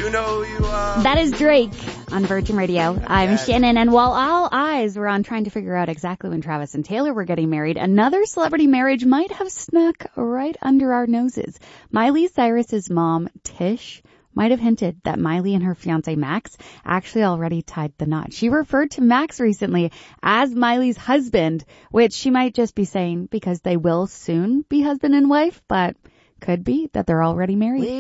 You know who you are. That is Drake on Virgin Radio. I'm Shannon, and while all eyes were on trying to figure out exactly when Travis and Taylor were getting married, another celebrity marriage might have snuck right under our noses. Miley Cyrus's mom, Tish, might have hinted that Miley and her fiancé Max actually already tied the knot. She referred to Max recently as Miley's husband, which she might just be saying because they will soon be husband and wife, but could be that they're already married.